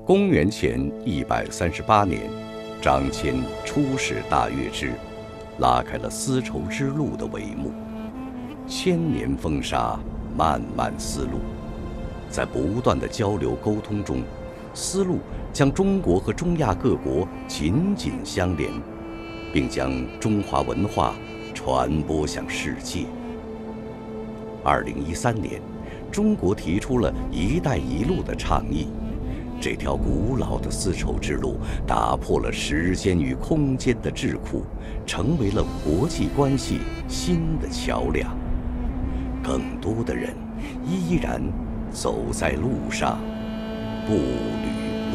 公元前138年，张骞出使大月支，拉开了丝绸之路的帷幕。千年风沙，漫漫丝路，在不断的交流沟通中，丝路将中国和中亚各国紧紧相连，并将中华文化传播向世界。2013年，中国提出了“一带一路”的倡议。这条古老的丝绸之路打破了时间与空间的桎梏，成为了国际关系新的桥梁。更多的人依然走在路上，步履